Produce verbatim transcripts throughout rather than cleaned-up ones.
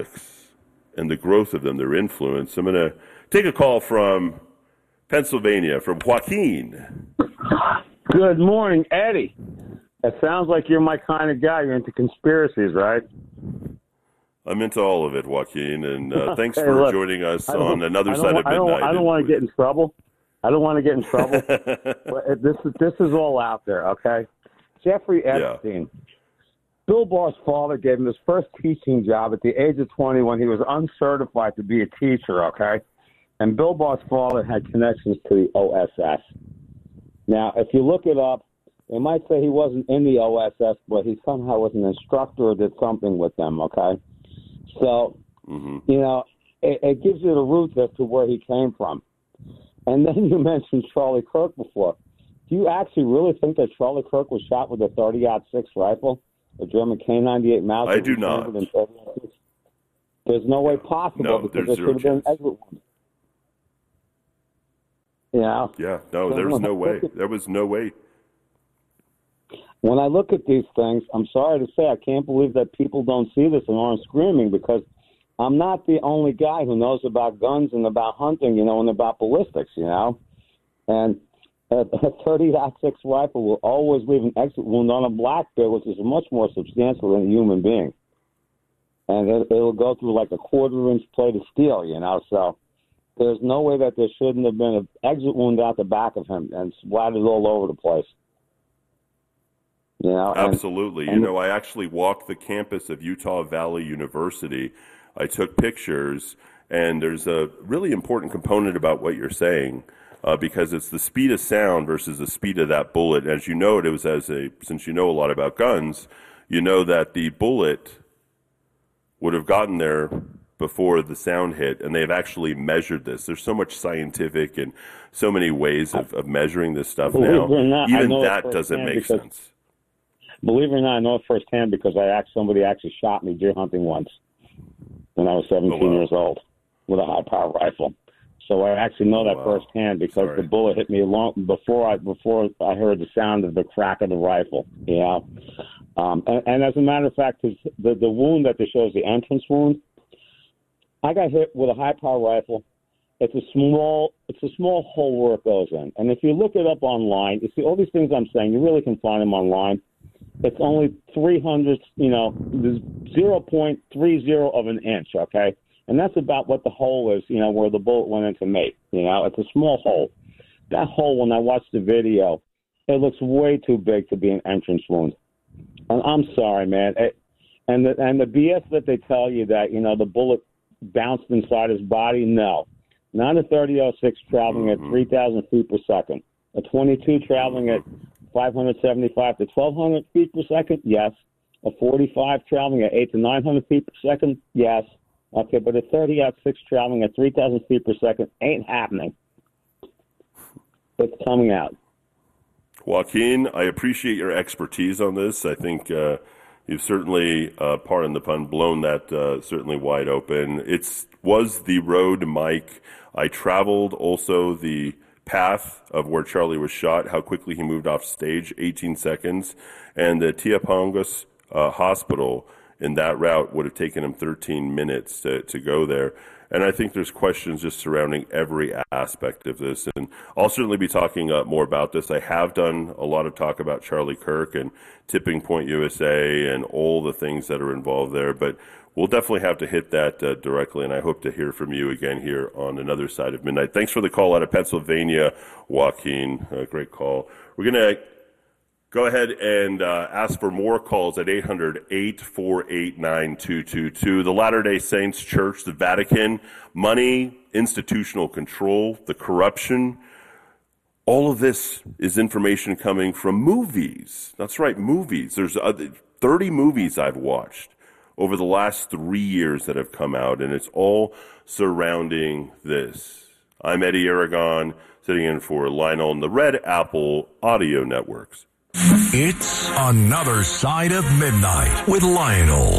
and the growth of them, their influence. I'm going to take a call from Pennsylvania, from Joaquin. Good morning, Eddie. It sounds like you're my kind of guy. You're into conspiracies, right? I'm into all of it, Joaquin, and uh, thanks hey, for look, joining us on another side of midnight. I don't, I don't want to get in trouble. I don't want to get in trouble. But this is this is all out there, okay? Jeffrey Epstein. Yeah. Bill Barr's father gave him his first teaching job at the age of twenty when he was uncertified to be a teacher, okay? And Bill Barr's father had connections to the O S S. Now, if you look it up, they might say he wasn't in the O S S, but he somehow was an instructor or did something with them, okay? So, mm-hmm. you know, it, it gives you the roots as to where he came from. And then you mentioned Charlie Kirk before. Do you actually really think that Charlie Kirk was shot with a thirty aught six rifle, a German K ninety-eight Mauser? I do not. There's no way possible no, because there should have been an exit wound. Yeah. Yeah, no, so there was no way. At, there was no way. When I look at these things, I'm sorry to say I can't believe that people don't see this and aren't screaming, because I'm not the only guy who knows about guns and about hunting, you know, and about ballistics, you know. And a thirty aught six rifle will always leave an exit wound on a black bear, which is much more substantial than a human being. And it, it'll go through like a quarter-inch plate of steel, you know. So there's no way that there shouldn't have been an exit wound out the back of him and splattered all over the place. You know, Absolutely. And, and, you know, I actually walked the campus of Utah Valley University. I took pictures, and there's a really important component about what you're saying, uh, because it's the speed of sound versus the speed of that bullet. As you know, it was as a since you know a lot about guns, you know that the bullet would have gotten there before the sound hit, and they've actually measured this. There's so much scientific and so many ways of, of measuring this stuff now. Not, Even that doesn't make because, sense. Believe it or not, I know it firsthand because I asked somebody actually shot me deer hunting once when I was seventeen oh, wow. years old with a high-power rifle. So I actually know that wow. firsthand because Sorry. the bullet hit me long before I before I heard the sound of the crack of the rifle. You know, um, and, and as a matter of fact, the the wound that they show is the entrance wound. I got hit with a high-power rifle. It's a small it's a small hole where it goes in, and if you look it up online, you see all these things I'm saying. You really can find them online. It's only three hundredths, you know, zero point three zero of an inch, okay? And that's about what the hole is, you know, where the bullet went into me. You know, it's a small hole. That hole, when I watched the video, it looks way too big to be an entrance wound. And I'm sorry, man. It, and the and the B S that they tell you that, you know, the bullet bounced inside his body, no. Not a thirty oh six traveling mm-hmm. at three thousand feet per second. A twenty-two traveling at five hundred seventy-five to twelve hundred feet per second, yes. A forty-five traveling at eight to nine hundred feet per second, yes. Okay, but a thirty aught six traveling at three thousand feet per second ain't happening. It's coming out. Joaquin, I appreciate your expertise on this. I think uh, you've certainly, uh, pardon the pun, blown that uh, certainly wide open. It was the road, Mike. I traveled also the path of where Charlie was shot, how quickly he moved off stage, eighteen seconds, and the Tiapongas uh, hospital in that route would have taken him thirteen minutes to, to go there. And I think there's questions just surrounding every aspect of this. And I'll certainly be talking uh, more about this. I have done a lot of talk about Charlie Kirk and Tipping Point U S A and all the things that are involved there. But we'll definitely have to hit that uh, directly, and I hope to hear from you again here on another side of midnight. Thanks for the call out of Pennsylvania, Joaquin. Uh, great call. We're going to go ahead and uh, ask for more calls at eight hundred, eight four eight, nine two two two. The Latter-day Saints Church, the Vatican, money, institutional control, the corruption. All of this is information coming from movies. That's right, movies. There's other, thirty movies I've watched over the last three years that have come out, and it's all surrounding this. I'm Eddie Aragon, sitting in for Lionel and the Red Apple Audio Networks. It's Another Side of Midnight with Lionel.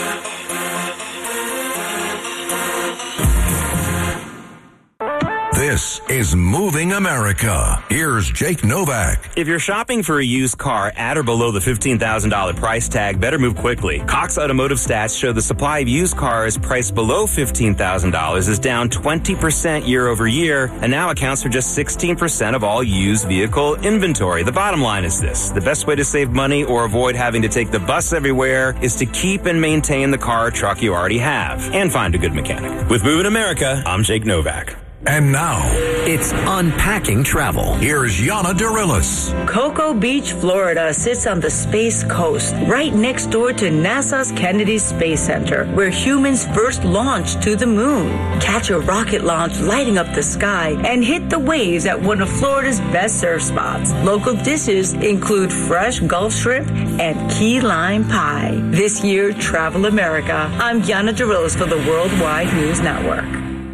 This This is Moving America. Here's Jake Novak. If you're shopping for a used car at or below the fifteen thousand dollars price tag, better move quickly. Cox Automotive stats show the supply of used cars priced below fifteen thousand dollars is down twenty percent year over year and now accounts for just sixteen percent of all used vehicle inventory. The bottom line is this: the best way to save money or avoid having to take the bus everywhere is to keep and maintain the car or truck you already have and find a good mechanic. With Moving America, I'm Jake Novak. And now, it's Unpacking Travel. Here's Yana Dirilis. Cocoa Beach, Florida sits on the Space Coast, right next door to NASA's Kennedy Space Center, where humans first launched to the moon. Catch a rocket launch lighting up the sky and hit the waves at one of Florida's best surf spots. Local dishes include fresh Gulf shrimp and key lime pie. This year, Travel America. I'm Yana Dirilis for the Worldwide News Network.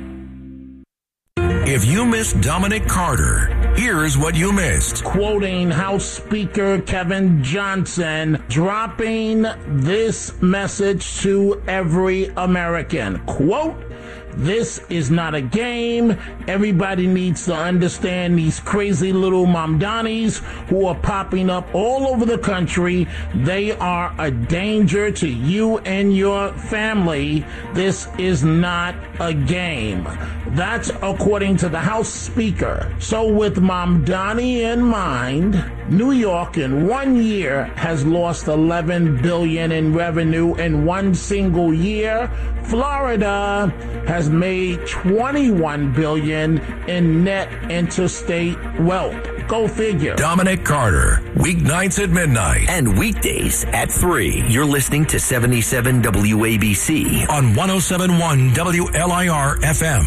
If you missed Dominic Carter, here's what you missed. Quoting House Speaker Kevin Johnson, dropping this message to every American. Quote, "This is not a game. Everybody needs to understand these crazy little Mamdanis who are popping up all over the country. They are a danger to you and your family. This is not a game." That's according to the House Speaker. So with Mamdani in mind, New York in one year has lost eleven billion dollars in revenue in one single year. Florida has made twenty-one billion dollars in net interstate wealth. Go figure. Dominic Carter, weeknights at midnight. And weekdays at three. You're listening to seventy-seven W A B C. On one oh seven point one W L I R F M.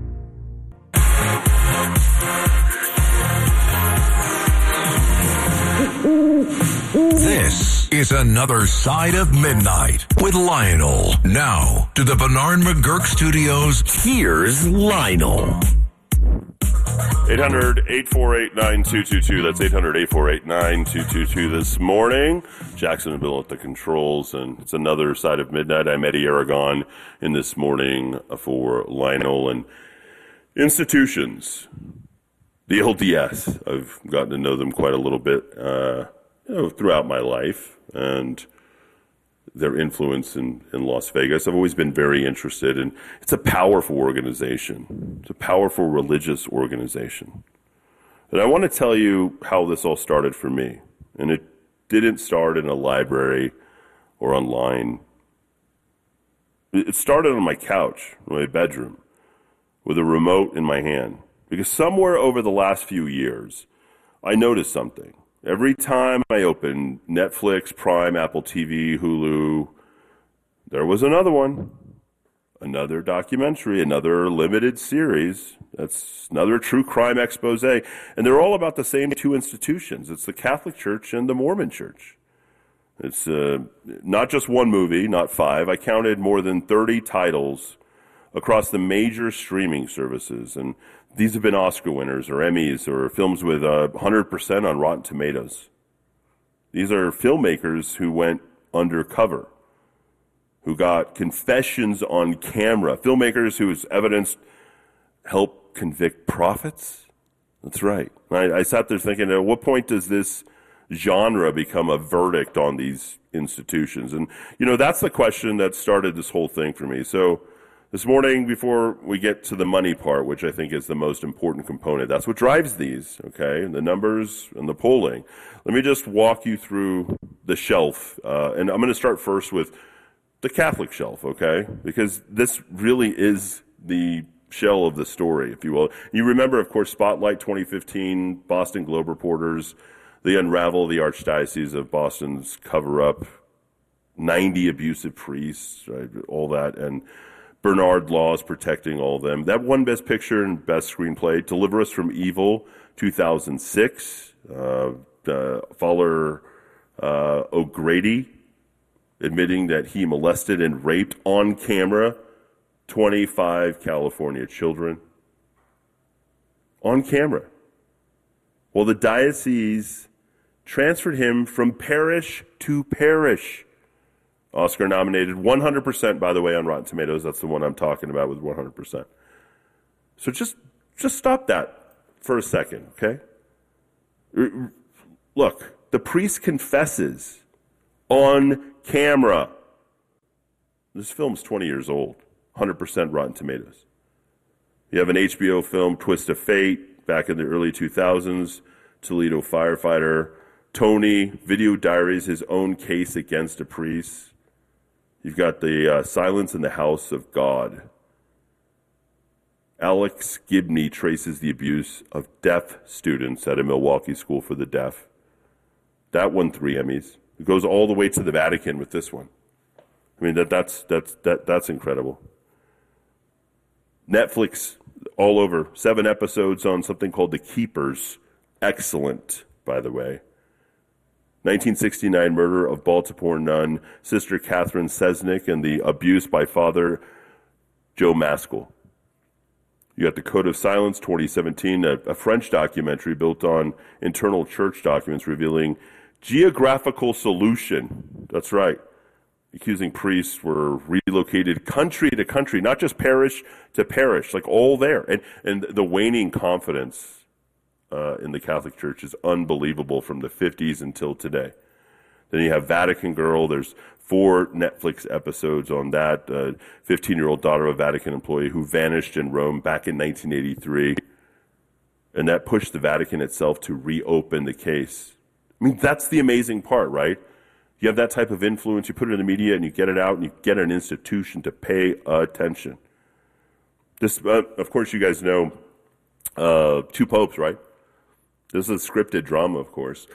This is Another Side of Midnight with Lionel. Now, to the Bernard McGurk Studios, here's Lionel. eight hundred, eight four eight, nine two two two. That's eight hundred, eight four eight, nine two two two this morning. Jackson and Bill at the controls, and it's Another Side of Midnight. I'm Eddie Aragon in this morning for Lionel. And institutions, the L D S, I've gotten to know them quite a little bit uh, you know, throughout my life, and their influence in, in Las Vegas. I've always been very interested in. It's a powerful organization. It's a powerful religious organization. And I want to tell you how this all started for me. And it didn't start in a library or online. It started on my couch, in my bedroom, with a remote in my hand. Because somewhere over the last few years, I noticed something. Every time I opened Netflix, Prime, Apple T V, Hulu, there was another one, another documentary, another limited series. That's another true crime expose. And they're all about the same two institutions. It's the Catholic Church and the Mormon Church. It's uh, not just one movie, not five. I counted more than thirty titles across the major streaming services. And these have been Oscar winners or Emmys or films with uh, one hundred percent on Rotten Tomatoes. These are filmmakers who went undercover, who got confessions on camera, filmmakers whose evidence helped convict prophets. That's right. I, I sat there thinking, at what point does this genre become a verdict on these institutions? And, you know, that's the question that started this whole thing for me. So this morning, before we get to the money part, which I think is the most important component, that's what drives these, okay, the numbers and the polling. Let me just walk you through the shelf. Uh, and I'm going to start first with the Catholic shelf, okay, because this really is the shell of the story, if you will. You remember, of course, Spotlight twenty fifteen, Boston Globe reporters, they unravel the Archdiocese of Boston's cover-up, ninety abusive priests, right, all that, and Bernard Laws protecting all of them. That won Best Picture and Best Screenplay. Deliver Us from Evil, two thousand six. Uh, uh, Fowler uh, O'Grady admitting that he molested and raped on camera twenty-five California children. On camera. Well, the diocese transferred him from parish to parish. Oscar nominated one hundred percent, by the way, on Rotten Tomatoes. That's the one I'm talking about with one hundred percent. So just just stop that for a second, okay? Look, the priest confesses on camera. This film's twenty years old, one hundred percent Rotten Tomatoes. You have an H B O film, Twist of Fate, back in the early two thousands, Toledo firefighter. Tony, video diaries, his own case against a priest. You've got the uh, Silence in the House of God. Alex Gibney traces the abuse of deaf students at a Milwaukee school for the deaf. That won three Emmys. It goes all the way to the Vatican with this one. I mean, that that's that's that that's incredible. Netflix, all over, seven episodes on something called The Keepers. Excellent, by the way. nineteen sixty-nine murder of Baltimore nun, Sister Catherine Sesnick, and the abuse by Father Joe Maskell. You got The Code of Silence, twenty seventeen, a, a French documentary built on internal church documents revealing geographical solution. That's right. Accusing priests were relocated country to country, not just parish to parish, like all there. And, and the waning confidence uh, in the Catholic Church is unbelievable from the fifties until today. Then you have Vatican Girl. There's four Netflix episodes on that. Uh, fifteen-year-old daughter of a Vatican employee who vanished in Rome back in nineteen eighty-three. And that pushed the Vatican itself to reopen the case. I mean, that's the amazing part, right? You have that type of influence, you put it in the media, and you get it out, and you get an institution to pay attention. This, uh, of course, you guys know uh, Two Popes, right? This is a scripted drama, of course.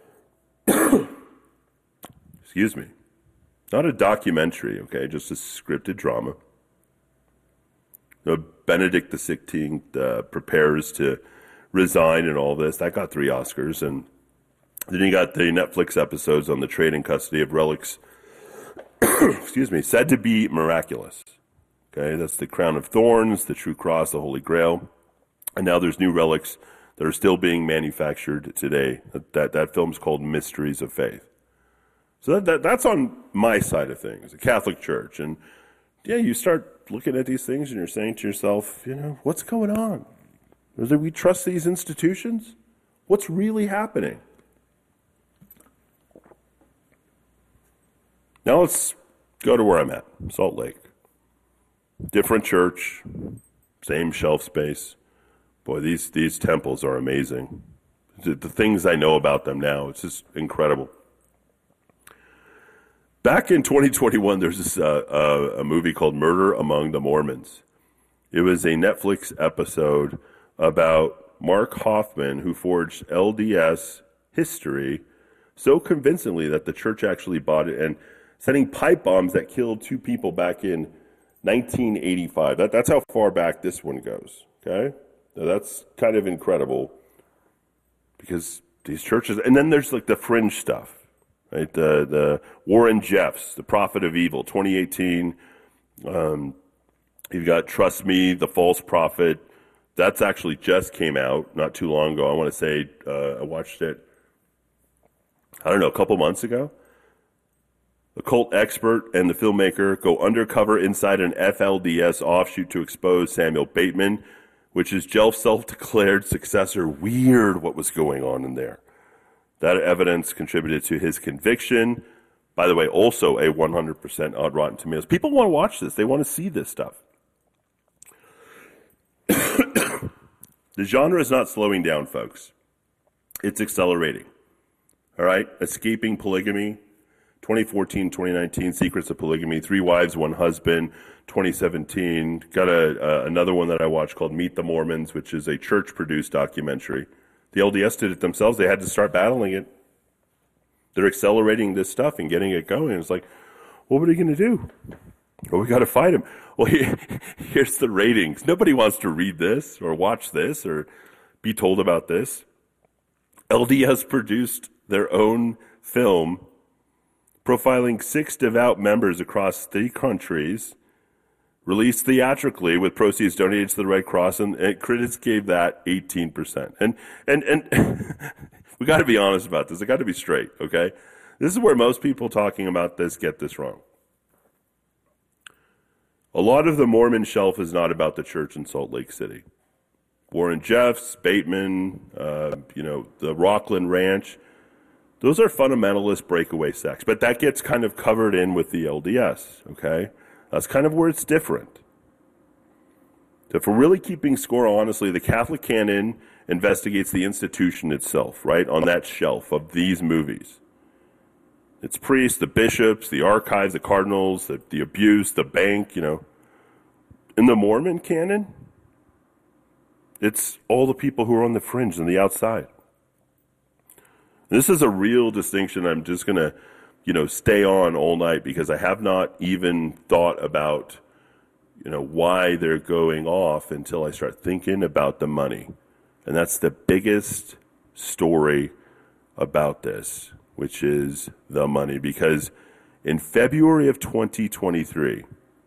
Excuse me. Not a documentary, okay? Just a scripted drama. You know, Benedict the sixteenth uh, prepares to resign and all this. That got three Oscars, and then you got the Netflix episodes on the trade and custody of relics, excuse me, said to be miraculous. Okay, that's the crown of thorns, the true cross, the Holy Grail. And now there's new relics that are still being manufactured today. That that, that film's called Mysteries of Faith. So that, that that's on my side of things, the Catholic Church. And yeah, you start looking at these things and you're saying to yourself, you know, what's going on? Do we trust these institutions? What's really happening? Now let's go to where I'm at, Salt Lake. Different church, same shelf space. Boy, these, these temples are amazing. The, the things I know about them now, it's just incredible. Back in twenty twenty-one, there's this uh, uh, a movie called Murder Among the Mormons. It was a Netflix episode about Mark Hoffman, who forged L D S history so convincingly that the church actually bought it, and sending pipe bombs that killed two people back in nineteen eighty-five. That, that's how far back this one goes, okay? Now that's kind of incredible because these churches, and then there's like the fringe stuff, right? The, the Warren Jeffs, the prophet of evil, twenty eighteen. Um, you've got Trust Me, the false prophet. That's actually just came out not too long ago. I want to say uh, I watched it, I don't know, a couple months ago. A cult expert and the filmmaker go undercover inside an F L D S offshoot to expose Samuel Bateman, which is Jeff's self-declared successor. Weird what was going on in there. That evidence contributed to his conviction. By the way, also a one hundred percent on Rotten Tomatoes. People want to watch this. They want to see this stuff. The genre is not slowing down, folks. It's accelerating. All right? Escaping polygamy. twenty fourteen, twenty nineteen, Secrets of Polygamy, Three Wives, One Husband, twenty seventeen. Got a, uh, another one that I watched called Meet the Mormons, which is a church-produced documentary. The L D S did it themselves. They had to start battling it. They're accelerating this stuff and getting it going. It's like, what are we going to do? Well, we got to fight them. Well, here, here's the ratings. Nobody wants to read this or watch this or be told about this. L D S produced their own film profiling six devout members across three countries, released theatrically with proceeds donated to the Red Cross, and, and critics gave that eighteen percent. And and and we got to be honest about this. I got to be straight, okay? This is where most people talking about this get this wrong. A lot of the Mormon shelf is not about the church in Salt Lake City. Warren Jeffs, Bateman, uh, you know, the Rockland Ranch. Those are fundamentalist breakaway sects, but that gets kind of covered in with the L D S, okay? That's kind of where it's different. So if we're really keeping score, honestly, the Catholic canon investigates the institution itself, right, on that shelf of these movies. It's priests, the bishops, the archives, the cardinals, the, the abuse, the bank, you know. In the Mormon canon, it's all the people who are on the fringe and the outside. This is a real distinction. I'm just going to, you know, stay on all night because I have not even thought about, you know, why they're going off until I start thinking about the money. And that's the biggest story about this, which is the money. Because in February of twenty twenty-three,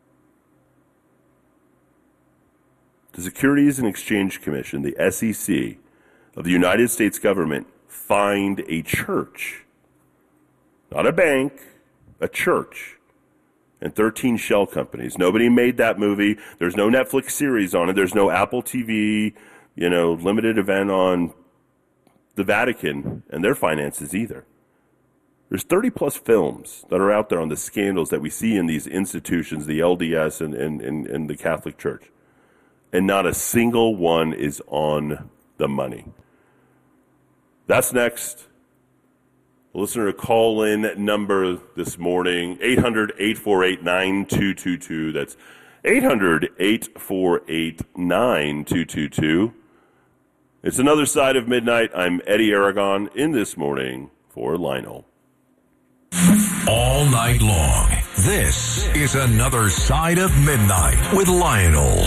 the Securities and Exchange Commission, the S E C, of the United States government fined a church, not a bank, a church, and thirteen shell companies. Nobody made that movie. There's no Netflix series on it. There's no Apple T V, you know, limited event on the Vatican and their finances either. There's thirty plus films that are out there on the scandals that we see in these institutions, the L D S and, and, and, and the Catholic Church. And not a single one is on the money. That's next. Listener to call in number this morning, eight hundred, eight four eight, nine two two two. That's eight hundred, eight four eight, nine two two two. It's another side of midnight. I'm Eddie Aragon in this morning for Lionel. All night long, this is another side of midnight with Lionel.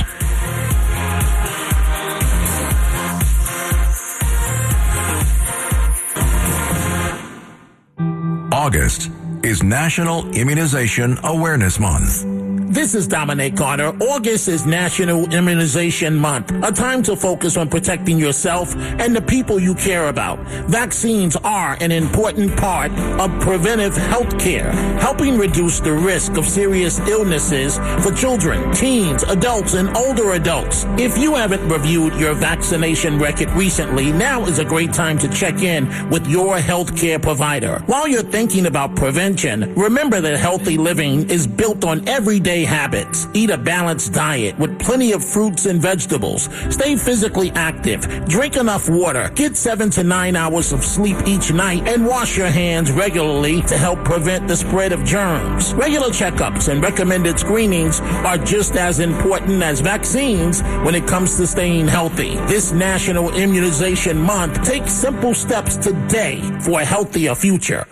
August is National Immunization Awareness Month. This is Dominic Carter. August is National Immunization Month, a time to focus on protecting yourself and the people you care about. Vaccines are an important part of preventive health care, helping reduce the risk of serious illnesses for children, teens, adults, and older adults. If you haven't reviewed your vaccination record recently, now is a great time to check in with your health care provider. While you're thinking about prevention, remember that healthy living is built on everyday habits. Eat a balanced diet with plenty of fruits and vegetables. Stay physically active. Drink enough water. Get seven to nine hours of sleep each night and wash your hands regularly to help prevent the spread of germs. Regular checkups and recommended screenings are just as important as vaccines when it comes to staying healthy. This National Immunization Month, take simple steps today for a healthier future.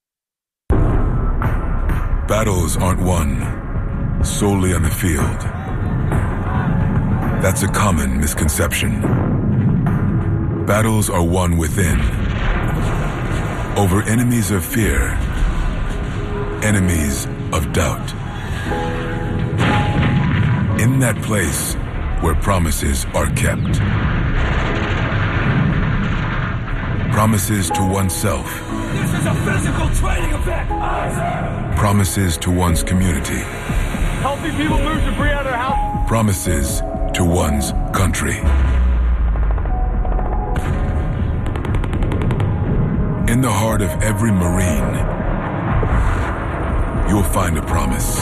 Battles aren't won solely on the field. That's a common misconception. Battles are won within, over enemies of fear, enemies of doubt. In that place where promises are kept. Promises to oneself. This is a physical training event. Promises to one's community. Helping people move debris out of their house. Promises to one's country. In the heart of every Marine, you'll find a promise.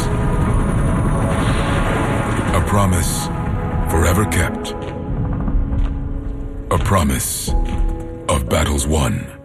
A promise forever kept. A promise of battles won.